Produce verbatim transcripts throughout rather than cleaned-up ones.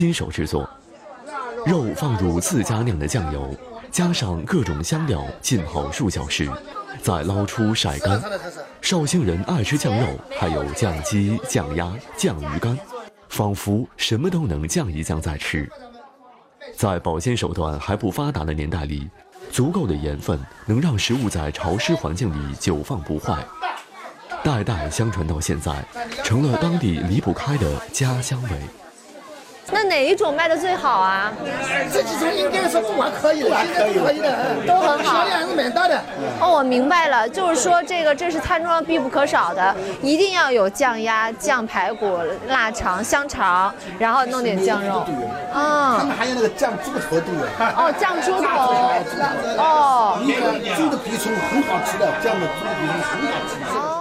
亲手制作。肉放入自家酿的酱油，加上各种香料，浸好数小时，再捞出晒干。绍兴人爱吃酱肉，还有酱鸡、酱鸭、酱鱼干，仿佛什么都能酱一酱再吃。在保鲜手段还不发达的年代里，足够的盐分能让食物在潮湿环境里久放不坏，代代相传到现在，成了当地离不开的家乡味。 那哪一种卖的最好啊？ 这几种应该是都还可以的，现在都可以的， 都很好， 销量是蛮大的。 哦，我明白了，就是说这个这是餐桌上必不可少的，一定要有酱鸭、酱排骨、腊肠、香肠，然后弄点酱肉。 啊，他们还有那个酱猪头都有。 哦，酱猪头。哦。 一个猪的皮葱很好吃的，酱的猪的皮葱很好吃。 哦。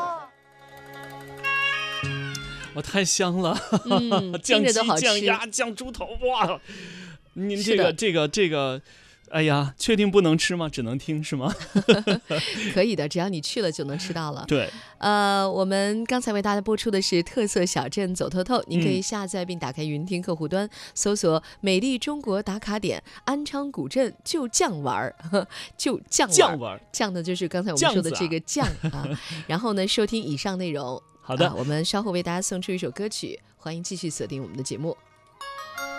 哇，太香了！ 嗯， 酱鸡、 都好吃酱鸭、酱猪头，哇！您这是个、这个、这个，哎呀，确定不能吃吗？只能听是吗？ 可以的，只要你去了就能吃到了。 对， 呃，我们刚才为大家播出的是特色小镇走透透，您可以下载并打开云听客户端，嗯、搜索“美丽中国打卡点安昌古镇就酱玩儿”，就酱玩酱玩儿， 酱的就是刚才我们说的这个酱啊。然后呢，收听以上内容。 好的、 啊，我们稍后为大家送出一首歌曲，欢迎继续锁定我们的节目。